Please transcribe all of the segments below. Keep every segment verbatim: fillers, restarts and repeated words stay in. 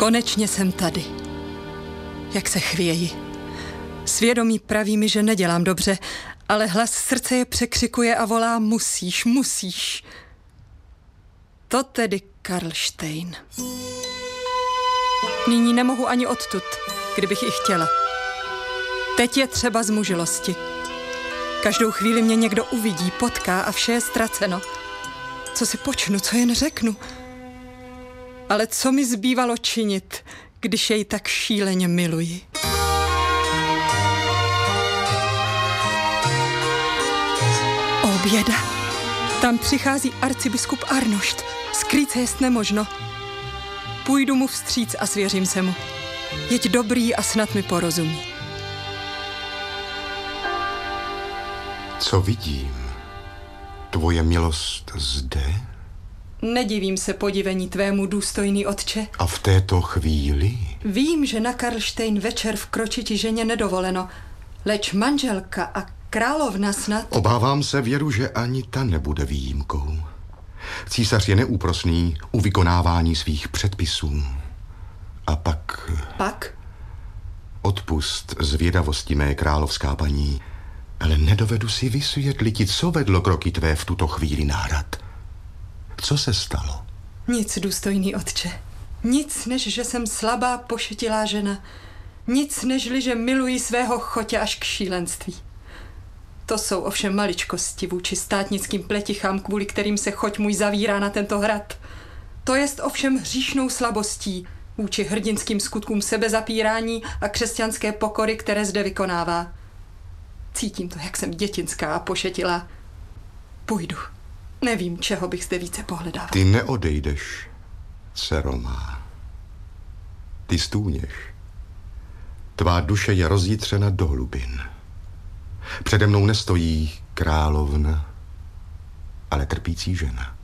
Konečně jsem tady. Jak se chvěji. Svědomí praví mi, že nedělám dobře, ale hlas srdce je překřikuje a volá musíš, musíš. To tedy Karlštejn. Nyní nemohu ani odtud, kdybych i chtěla. Teď je třeba zmužilosti. Každou chvíli mě někdo uvidí, potká a vše je ztraceno. Co si počnu, co jen řeknu? Ale co mi zbývalo činit, když jej tak šíleně miluji? O běda! Tam přichází arcibiskup Arnošt. Skrýt se jest nemožno. Půjdu mu vstříc a svěřím se mu. Jeď dobrý a snad mi porozumí. Co vidím? Tvoje milost zde? Nedivím se podivení tvému, důstojný otče. A v této chvíli? Vím, že na Karlštejn večer vkročit ti ženě nedovoleno, leč manželka a královna snad... Obávám se, Věru, že ani ta nebude výjimkou. Císař je neúprosný u vykonávání svých předpisů. A pak... Pak? Odpust zvědavosti mé královská paní, ale nedovedu si vysvětlit, co vedlo kroky tvé v tuto chvíli na hrad. Co se stalo? Nic, důstojný otče. Nic, než že jsem slabá, pošetilá žena. Nic, nežli, že miluji svého chotě až k šílenství. To jsou ovšem maličkosti vůči státnickým pletichám, kvůli kterým se choť můj zavírá na tento hrad. To jest ovšem hříšnou slabostí vůči hrdinským skutkům sebezapírání a křesťanské pokory, které zde vykonává. Cítím to, jak jsem dětinská a pošetilá. Půjdu. Nevím, čeho bych zde více pohledala. Ty neodejdeš, dcero má. Ty stůněš. Tvá duše je rozjitřena do hlubin. Přede mnou nestojí královna, ale trpící žena.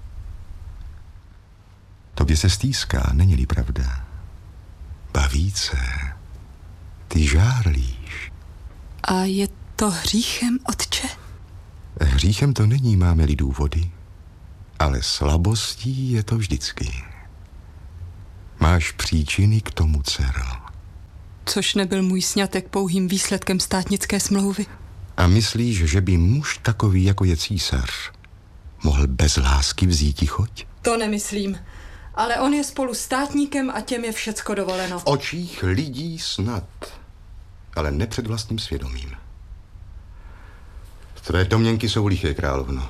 Tobě se stýská, není-li pravda? Ba více, ty žárlíš. A je to hříchem, otče? Hříchem to není, máme-li důvody, ale slabostí je to vždycky. Máš příčiny k tomu, dcero. Což nebyl můj sňatek pouhým výsledkem státnické smlouvy? A myslíš, že by muž takový, jako je císař, mohl bez lásky vzít choť? To nemyslím, ale on je spolu státníkem a těm je všecko dovoleno. V očích lidí snad, ale ne před vlastním svědomím. Tvé domněnky jsou liché, královno.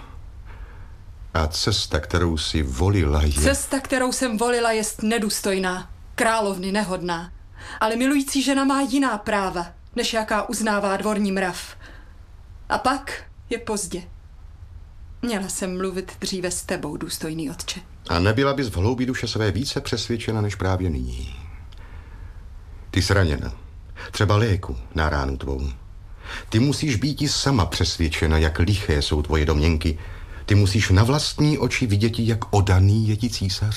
A cesta, kterou si volila, je... Cesta, kterou jsem volila, jest nedůstojná, královny nehodná. Ale milující žena má jiná práva, než jaká uznává dvorní mrav. A pak je pozdě. Měla jsem mluvit dříve s tebou, důstojný otče. A nebyla bys v hloubi duše své více přesvědčena, než právě nyní. Ty jsi raněna. Třeba léku na ránu tvou. Ty musíš být i sama přesvědčena, jak liché jsou tvoje domněnky. Ty musíš na vlastní oči vidět, jak odaný je ti císař.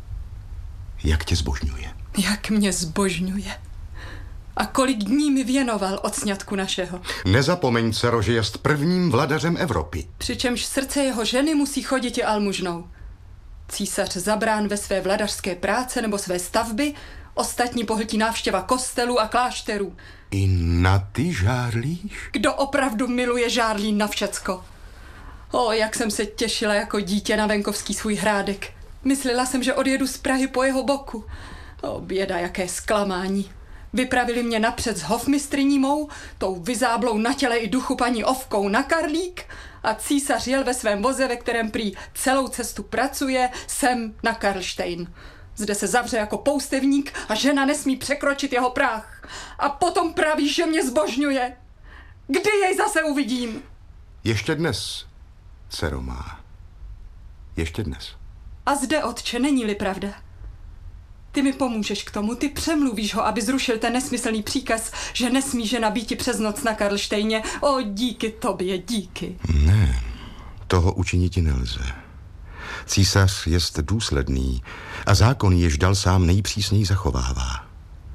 Jak tě zbožňuje. Jak mě zbožňuje. A kolik dní mi věnoval od sňatku našeho. Nezapomeň, dcero, že jest prvním vladařem Evropy. Přičemž srdce jeho ženy musí chodit i almužnou. Císař zabrán ve své vladařské práce nebo své stavby, ostatní pohltí návštěva kostelů a klášterů. I na ty žárlíš? Kdo opravdu miluje, žárlí na všecko. O, jak jsem se těšila jako dítě na venkovský svůj hrádek. Myslela jsem, že odjedu z Prahy po jeho boku. O, běda, jaké zklamání. Vypravili mě napřed s hofmistryní mou, tou vyzáblou na těle i duchu paní Ovkou na Karlík a císař jel ve svém voze, ve kterém prý celou cestu pracuje, sem na Karlštejn. Zde se zavře jako poustevník a žena nesmí překročit jeho práh. A potom praví, že mě zbožňuje. Kdy jej zase uvidím? Ještě dnes, dcero má. Ještě dnes. A zde, otče, není-li pravda? Ty mi pomůžeš k tomu, ty přemluvíš ho, aby zrušil ten nesmyslný příkaz, že nesmí žena býti přes noc na Karlštejně. O, díky tobě, díky. Ne, toho učiniti nelze. Císař jest důsledný a zákon, jež dal sám, nejpřísněji zachovává.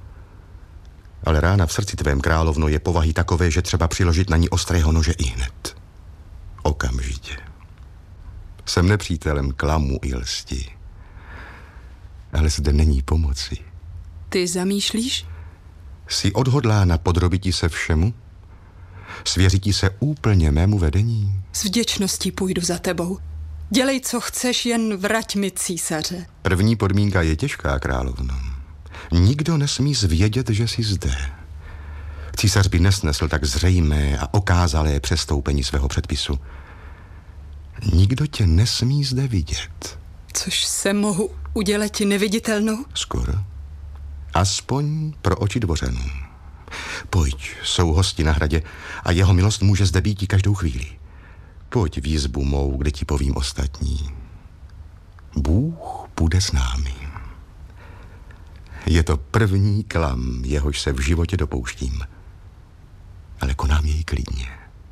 Ale rána v srdci tvém, královno, je povahy takové, že třeba přiložit na ní ostrého nože i hned. Okamžitě. Jsem nepřítelem klamu i lsti. Ale zde není pomoci. Ty zamýšlíš? Jsi odhodlána podrobiti se všemu? Svěřití se úplně mému vedení? S vděčností půjdu za tebou. Dělej, co chceš, jen vrať mi císaře. První podmínka je těžká, královno. Nikdo nesmí zvědět, že jsi zde. Císař by nesnesl tak zřejmé a okázalé přestoupení svého předpisu. Nikdo tě nesmí zde vidět. Což se mohu udělat neviditelnou? Skoro. Aspoň pro oči dvořanů. Pojď, jsou hosti na hradě a jeho milost může zde být i každou chvíli. Pojď v jizbu mou, kde ti povím ostatní. Bůh bude s námi. Je to první klam, jehož se v životě dopouštím. Ale konám jej klidně.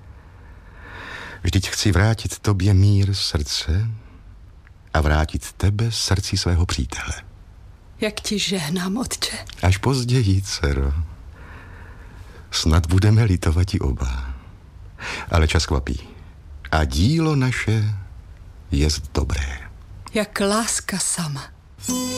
Vždyť chci vrátit tobě mír srdce a vrátit tebe srdci svého přítele. Jak ti žehnám, otče. Až později, dcero. Snad budeme litovati oba. Ale čas kvapí. A dílo naše jest dobré. Jak láska sama.